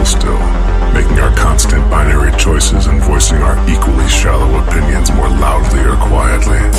still, making our constant binary choices and voicing our equally shallow opinions more loudly or quietly.